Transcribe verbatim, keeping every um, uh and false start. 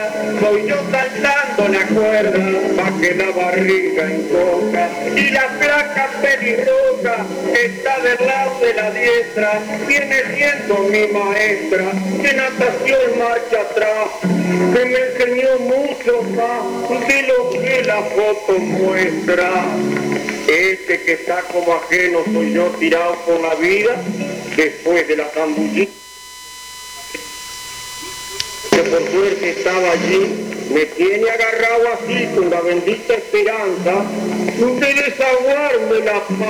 Soy yo saltando la cuerda pa' que la barriga encoca y la flaca pelirroja que está del lado de la diestra viene siendo mi maestra de natación marcha atrás, que me enseñó mucho más de lo que la foto muestra. Este que está como ajeno soy yo tirado por la vida después de la cambullita. Que por suerte estaba allí, me tiene agarrado así con la bendita esperanza de desaguarme la